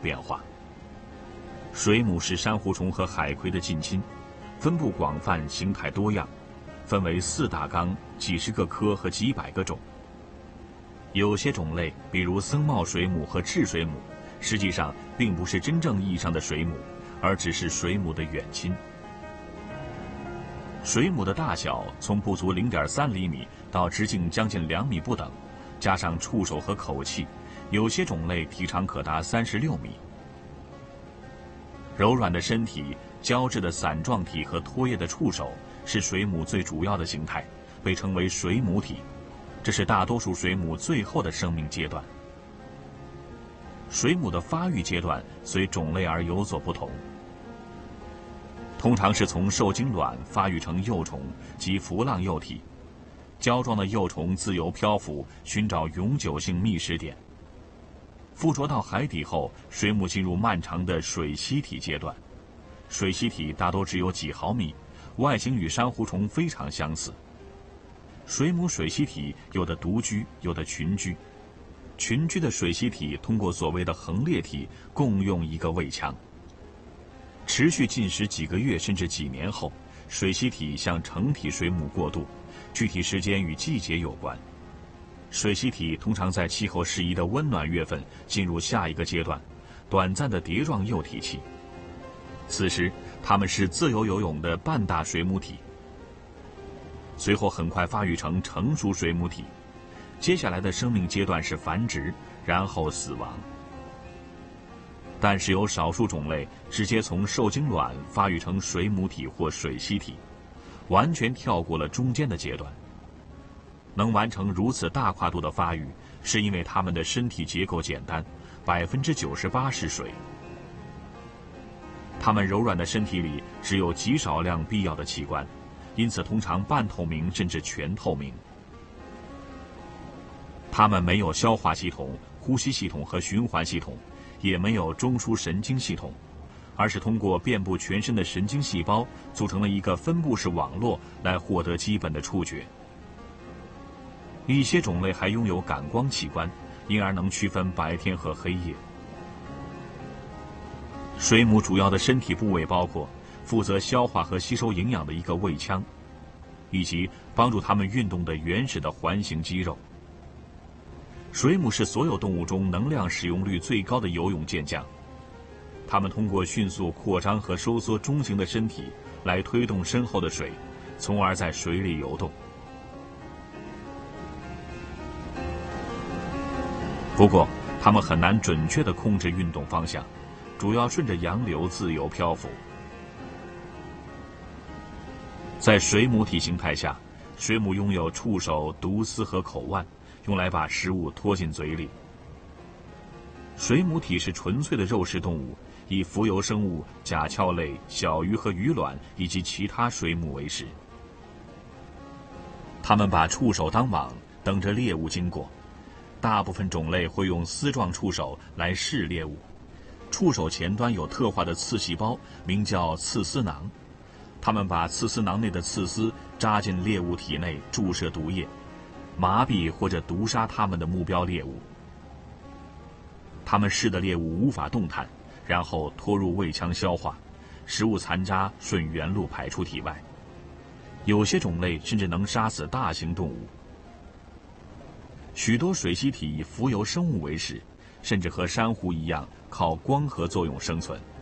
变化。水母是珊瑚虫和海葵的近亲，分布广泛，形态多样，分为4大纲、几十个科和几百个种。有些种类，比如僧帽水母和赤水母，实际上并不是真正意义上的水母，而只是水母的远亲。水母的大小从不足0.3厘米到直径将近2米不等，加上触手和口器，有些种类体长可达36米。柔软的身体、胶质的伞状体和拖曳的触手是水母最主要的形态，被称为水母体。这是大多数水母最后的生命阶段。水母的发育阶段随种类而有所不同，通常是从受精卵发育成幼虫及浮浪幼体，胶状的幼虫自由漂浮，寻找永久性觅食点。附着到海底后，水母进入漫长的水螅体阶段。水螅体大多只有几毫米，外形与珊瑚虫非常相似。水母水螅体有的独居，有的群居。群居的水螅体通过所谓的横裂体共用一个胃腔。持续进食几个月甚至几年后，水螅体向成体水母过渡，具体时间与季节有关。水螅体通常在气候适宜的温暖月份进入下一个阶段，短暂的蝶状幼体期。此时，它们是自由游泳的半大水母体。随后很快发育成成熟水母体，接下来的生命阶段是繁殖，然后死亡。但是有少数种类直接从受精卵发育成水母体或水螅体，完全跳过了中间的阶段。能完成如此大跨度的发育，是因为它们的身体结构简单，98%是水。它们柔软的身体里只有极少量必要的器官，因此通常半透明甚至全透明。它们没有消化系统、呼吸系统和循环系统，也没有中枢神经系统，而是通过遍布全身的神经细胞组成了一个分布式网络来获得基本的触觉。一些种类还拥有感光器官，因而能区分白天和黑夜。水母主要的身体部位包括负责消化和吸收营养的一个胃腔，以及帮助它们运动的原始的环形肌肉。水母是所有动物中能量使用率最高的游泳健将，它们通过迅速扩张和收缩中型的身体来推动身后的水，从而在水里游动。不过，它们很难准确地控制运动方向，主要顺着洋流自由漂浮。在水母体形态下，水母拥有触手、毒丝和口腕，用来把食物拖进嘴里。水母体是纯粹的肉食动物，以浮游生物、甲壳类、小鱼和鱼卵以及其他水母为食。它们把触手当网，等着猎物经过。大部分种类会用丝状触手来试猎物，触手前端有特化的刺细胞，名叫刺丝囊。它们把刺丝囊内的刺丝扎进猎物体内，注射毒液，麻痹或者毒杀它们的目标猎物。它们试的猎物无法动弹，然后拖入胃腔消化，食物残渣顺原路排出体外。有些种类甚至能杀死大型动物。许多水螅体以浮游生物为食，甚至和珊瑚一样靠光合作用生存。